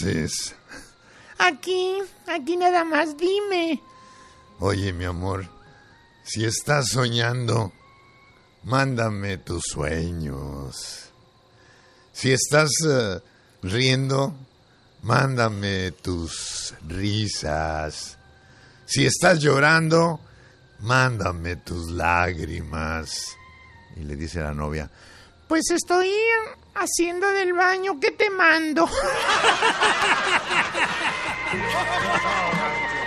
haces? Aquí nada más, dime. Oye, mi amor, si estás soñando, mándame tus sueños. Si estás riendo, mándame tus risas. Si estás llorando, mándame tus lágrimas. Y le dice a la novia, pues estoy haciendo del baño, ¿qué te mando?